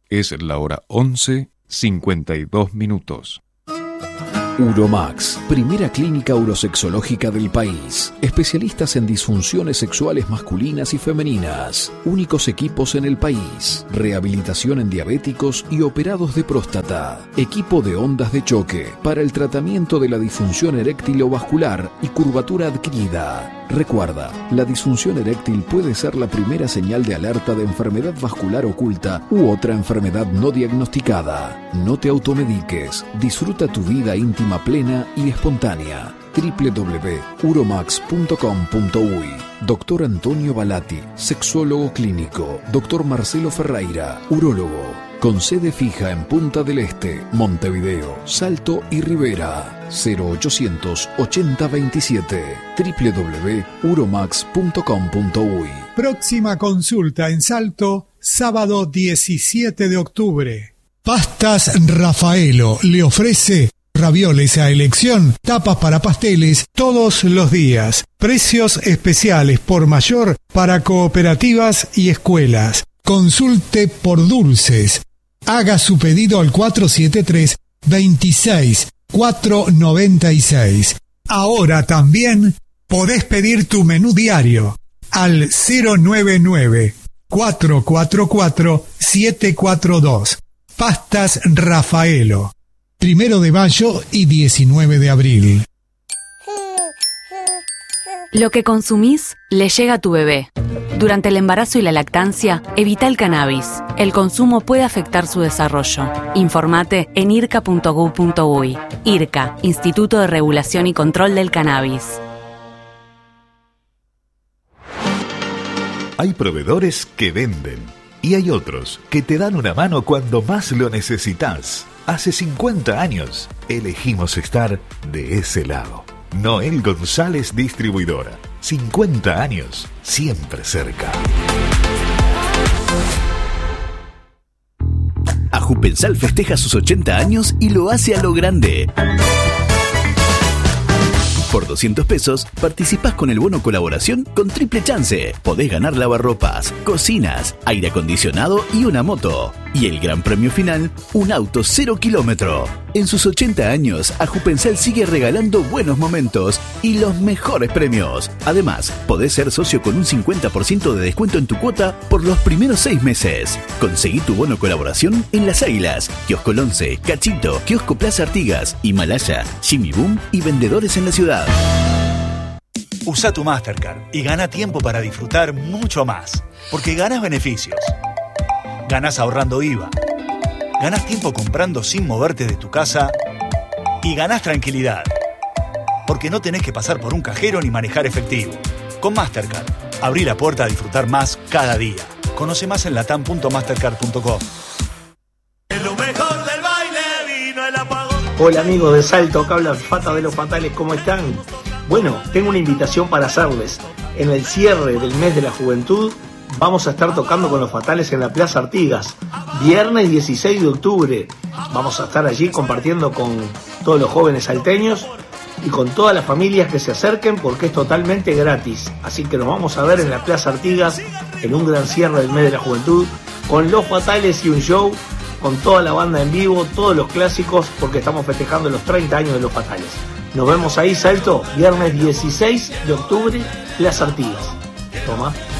Es la hora 11:52. Uromax, primera clínica urosexológica del país. Especialistas en disfunciones sexuales masculinas y femeninas. Únicos equipos en el país. Rehabilitación en diabéticos y operados de próstata. Equipo de ondas de choque para el tratamiento de la disfunción eréctil o vascular y curvatura adquirida. Recuerda, la disfunción eréctil puede ser la primera señal de alerta de enfermedad vascular oculta u otra enfermedad no diagnosticada. No te automediques. Disfruta tu vida íntima plena y espontánea. www.uromax.com.uy. Doctor Antonio Balati, sexólogo clínico. Doctor Marcelo Ferreira, urólogo. Con sede fija en Punta del Este, Montevideo, Salto y Rivera. 0800 80 27. www.uromax.com.uy. Próxima consulta en Salto, sábado 17 de octubre. Pastas Rafaelo le ofrece ravioles a elección, tapas para pasteles todos los días. Precios especiales por mayor para cooperativas y escuelas. Consulte por dulces. Haga su pedido al 473-26-496. Ahora también podés pedir tu menú diario al 099-444-742. Pastas Rafaelo. 1 de mayo y 19 de abril. Lo que consumís le llega a tu bebé. Durante el embarazo y la lactancia, evita el cannabis. El consumo puede afectar su desarrollo. Informate en irca.gov.uy. IRCA, Instituto de Regulación y Control del Cannabis. Hay proveedores que venden y hay otros que te dan una mano cuando más lo necesitas. Hace 50 años elegimos estar de ese lado. Noel González Distribuidora. 50 años, siempre cerca. Ajupensal festeja sus 80 años y lo hace a lo grande. Por 200 pesos, participás con el bono colaboración con triple chance. Podés ganar lavarropas, cocinas, aire acondicionado y una moto. Y el gran premio final, un auto 0 kilómetro. En sus 80 años, Ajupensal sigue regalando buenos momentos y los mejores premios. Además, podés ser socio con un 50% de descuento en tu cuota por los primeros 6 meses. Conseguí tu bono colaboración en Las Águilas, Kiosco 11, Cachito, Kiosco Plaza Artigas, Himalaya, Jimmy Boom y vendedores en la ciudad. Usa tu Mastercard y gana tiempo para disfrutar mucho más. Porque ganas beneficios. Ganas ahorrando IVA. Ganas tiempo comprando sin moverte de tu casa. Y ganas tranquilidad. Porque no tenés que pasar por un cajero ni manejar efectivo. Con Mastercard, abrí la puerta a disfrutar más cada día. Conoce más en latam.mastercard.com. Hola amigos de Salto, acá habla Fata de los Fatales, ¿cómo están? Bueno, tengo una invitación para hacerles. En el cierre del mes de la juventud vamos a estar tocando con los Fatales en la Plaza Artigas, viernes 16 de octubre. Vamos a estar allí compartiendo con todos los jóvenes salteños y con todas las familias que se acerquen porque es totalmente gratis. Así que nos vamos a ver en la Plaza Artigas en un gran cierre del mes de la juventud con los Fatales y un show con toda la banda en vivo, todos los clásicos, porque estamos festejando los 30 años de los Fatales. Nos vemos ahí, Salto, viernes 16 de octubre, Plaza Artigas. Toma.